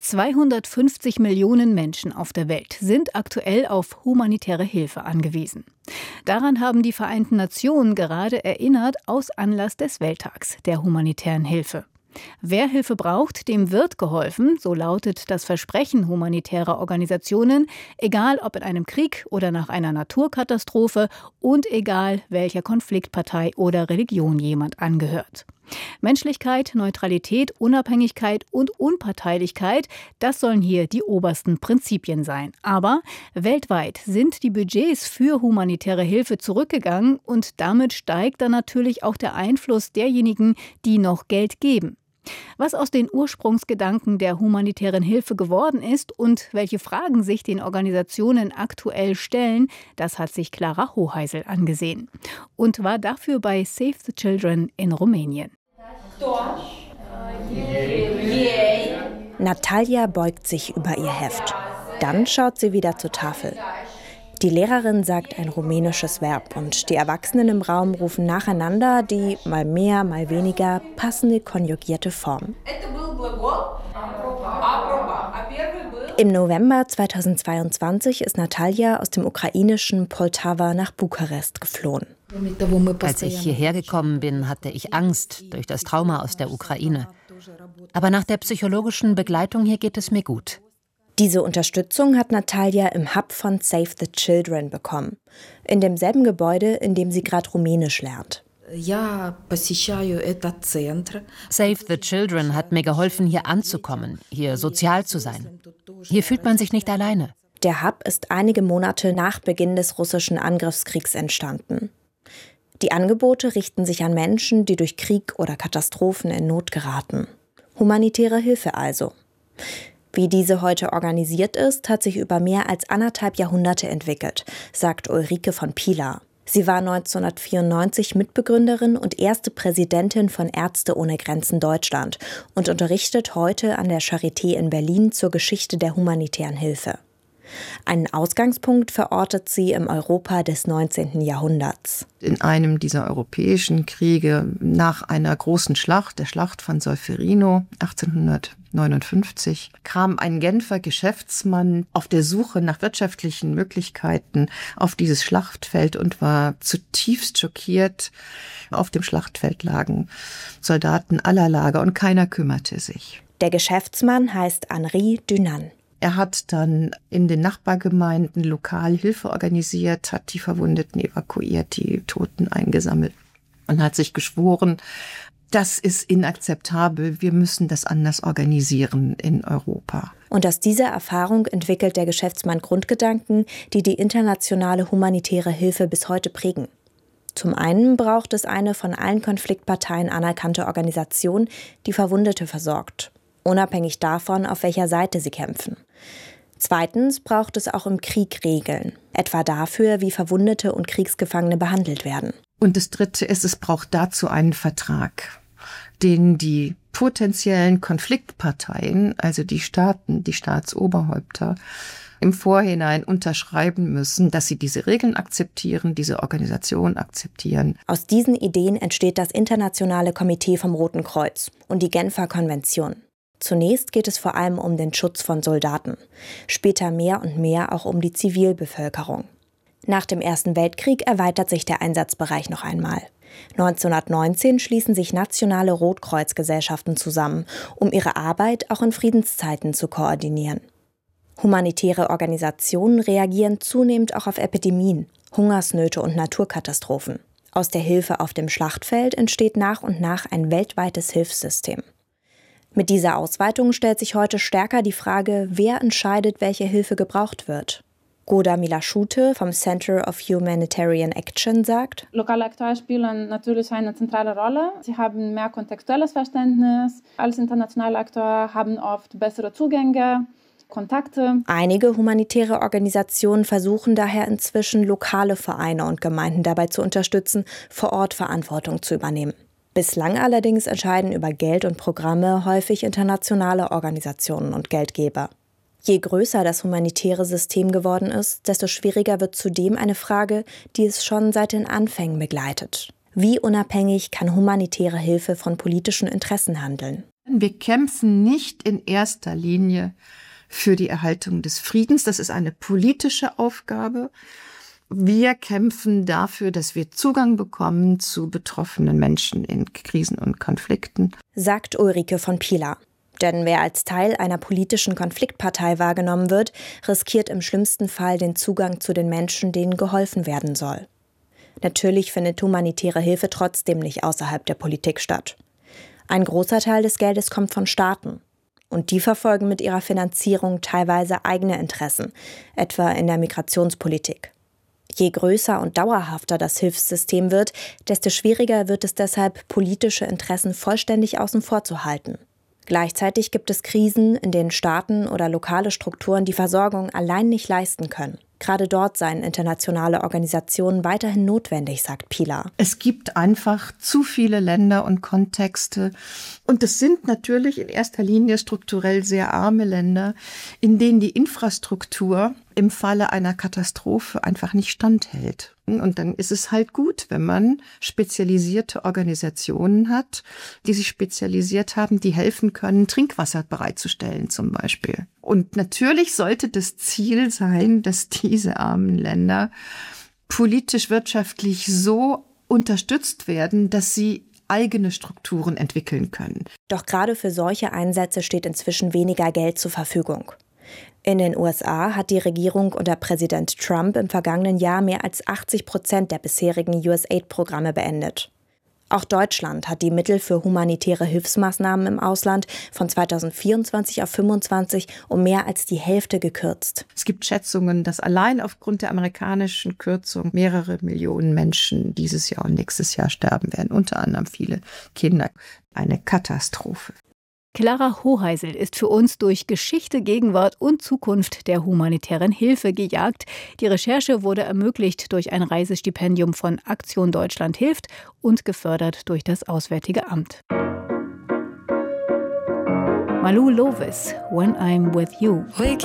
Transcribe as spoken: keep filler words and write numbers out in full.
zweihundertfünfzig Millionen Menschen auf der Welt sind aktuell auf humanitäre Hilfe angewiesen. Daran haben die Vereinten Nationen gerade erinnert aus Anlass des Welttags der humanitären Hilfe. Wer Hilfe braucht, dem wird geholfen, so lautet das Versprechen humanitärer Organisationen, egal ob in einem Krieg oder nach einer Naturkatastrophe und egal welcher Konfliktpartei oder Religion jemand angehört. Menschlichkeit, Neutralität, Unabhängigkeit und Unparteilichkeit, das sollen hier die obersten Prinzipien sein. Aber weltweit sind die Budgets für humanitäre Hilfe zurückgegangen und damit steigt dann natürlich auch der Einfluss derjenigen, die noch Geld geben. Was aus den Ursprungsgedanken der humanitären Hilfe geworden ist und welche Fragen sich den Organisationen aktuell stellen, das hat sich Clara Hoheisel angesehen und war dafür bei Save the Children in Rumänien. Natalia beugt sich über ihr Heft. Dann schaut sie wieder zur Tafel. Die Lehrerin sagt ein rumänisches Verb und die Erwachsenen im Raum rufen nacheinander die mal mehr, mal weniger passende konjugierte Form. Im November zweitausendzweiundzwanzig ist Natalia aus dem ukrainischen Poltawa nach Bukarest geflohen. Als ich hierher gekommen bin, hatte ich Angst durch das Trauma aus der Ukraine. Aber nach der psychologischen Begleitung hier geht es mir gut. Diese Unterstützung hat Natalia im Hub von Save the Children bekommen. In demselben Gebäude, in dem sie gerade Rumänisch lernt. Save the Children hat mir geholfen, hier anzukommen, hier sozial zu sein. Hier fühlt man sich nicht alleine. Der Hub ist einige Monate nach Beginn des russischen Angriffskriegs entstanden. Die Angebote richten sich an Menschen, die durch Krieg oder Katastrophen in Not geraten. Humanitäre Hilfe also. Wie diese heute organisiert ist, hat sich über mehr als anderthalb Jahrhunderte entwickelt, sagt Ulrike von Pilar. Sie war neunzehnhundertvierundneunzig Mitbegründerin und erste Präsidentin von Ärzte ohne Grenzen Deutschland und unterrichtet heute an der Charité in Berlin zur Geschichte der humanitären Hilfe. Einen Ausgangspunkt verortet sie im Europa des neunzehnten Jahrhunderts. In einem dieser europäischen Kriege nach einer großen Schlacht, der Schlacht von Solferino achtzehnhundertneunundfünfzig, kam ein Genfer Geschäftsmann auf der Suche nach wirtschaftlichen Möglichkeiten auf dieses Schlachtfeld und war zutiefst schockiert. Auf dem Schlachtfeld lagen Soldaten aller Lager und keiner kümmerte sich. Der Geschäftsmann heißt Henri Dunant. Er hat dann in den Nachbargemeinden lokal Hilfe organisiert, hat die Verwundeten evakuiert, die Toten eingesammelt und hat sich geschworen, das ist inakzeptabel, wir müssen das anders organisieren in Europa. Und aus dieser Erfahrung entwickelt der Geschäftsmann Grundgedanken, die die internationale humanitäre Hilfe bis heute prägen. Zum einen braucht es eine von allen Konfliktparteien anerkannte Organisation, die Verwundete versorgt, unabhängig davon, auf welcher Seite sie kämpfen. Zweitens braucht es auch im Krieg Regeln, etwa dafür, wie Verwundete und Kriegsgefangene behandelt werden. Und das Dritte ist, es braucht dazu einen Vertrag, den die potenziellen Konfliktparteien, also die Staaten, die Staatsoberhäupter, im Vorhinein unterschreiben müssen, dass sie diese Regeln akzeptieren, diese Organisation akzeptieren. Aus diesen Ideen entsteht das Internationale Komitee vom Roten Kreuz und die Genfer Konvention. Zunächst geht es vor allem um den Schutz von Soldaten, später mehr und mehr auch um die Zivilbevölkerung. Nach dem Ersten Weltkrieg erweitert sich der Einsatzbereich noch einmal. neunzehnhundertneunzehn schließen sich nationale Rotkreuzgesellschaften zusammen, um ihre Arbeit auch in Friedenszeiten zu koordinieren. Humanitäre Organisationen reagieren zunehmend auch auf Epidemien, Hungersnöte und Naturkatastrophen. Aus der Hilfe auf dem Schlachtfeld entsteht nach und nach ein weltweites Hilfssystem. Mit dieser Ausweitung stellt sich heute stärker die Frage, wer entscheidet, welche Hilfe gebraucht wird. Goda Milaschute vom Center of Humanitarian Action sagt: Lokale Akteure spielen natürlich eine zentrale Rolle. Sie haben mehr kontextuelles Verständnis. Als internationale Akteure haben oft bessere Zugänge, Kontakte. Einige humanitäre Organisationen versuchen daher inzwischen, lokale Vereine und Gemeinden dabei zu unterstützen, vor Ort Verantwortung zu übernehmen. Bislang allerdings entscheiden über Geld und Programme häufig internationale Organisationen und Geldgeber. Je größer das humanitäre System geworden ist, desto schwieriger wird zudem eine Frage, die es schon seit den Anfängen begleitet. Wie unabhängig kann humanitäre Hilfe von politischen Interessen handeln? Wir kämpfen nicht in erster Linie für die Erhaltung des Friedens. Das ist eine politische Aufgabe. Wir kämpfen dafür, dass wir Zugang bekommen zu betroffenen Menschen in Krisen und Konflikten, sagt Ulrike von Pilar. Denn wer als Teil einer politischen Konfliktpartei wahrgenommen wird, riskiert im schlimmsten Fall den Zugang zu den Menschen, denen geholfen werden soll. Natürlich findet humanitäre Hilfe trotzdem nicht außerhalb der Politik statt. Ein großer Teil des Geldes kommt von Staaten. Und die verfolgen mit ihrer Finanzierung teilweise eigene Interessen, etwa in der Migrationspolitik. Je größer und dauerhafter das Hilfssystem wird, desto schwieriger wird es deshalb, politische Interessen vollständig außen vor zu halten. Gleichzeitig gibt es Krisen, in denen Staaten oder lokale Strukturen die Versorgung allein nicht leisten können. Gerade dort seien internationale Organisationen weiterhin notwendig, sagt Pilar. Es gibt einfach zu viele Länder und Kontexte. Und es sind natürlich in erster Linie strukturell sehr arme Länder, in denen die Infrastruktur im Falle einer Katastrophe einfach nicht standhält. Und dann ist es halt gut, wenn man spezialisierte Organisationen hat, die sich spezialisiert haben, die helfen können, Trinkwasser bereitzustellen zum Beispiel. Und natürlich sollte das Ziel sein, dass diese armen Länder politisch, wirtschaftlich so unterstützt werden, dass sie eigene Strukturen entwickeln können. Doch gerade für solche Einsätze steht inzwischen weniger Geld zur Verfügung. In den U S A hat die Regierung unter Präsident Trump im vergangenen Jahr mehr als achtzig Prozent der bisherigen U S A I D-Programme beendet. Auch Deutschland hat die Mittel für humanitäre Hilfsmaßnahmen im Ausland von zweitausendvierundzwanzig auf fünfundzwanzig um mehr als die Hälfte gekürzt. Es gibt Schätzungen, dass allein aufgrund der amerikanischen Kürzung mehrere Millionen Menschen dieses Jahr und nächstes Jahr sterben werden, unter anderem viele Kinder. Eine Katastrophe. Clara Hoheisel ist für uns durch Geschichte, Gegenwart und Zukunft der humanitären Hilfe gejagt. Die Recherche wurde ermöglicht durch ein Reisestipendium von Aktion Deutschland hilft und gefördert durch das Auswärtige Amt. Malou Lovis, When I'm With You.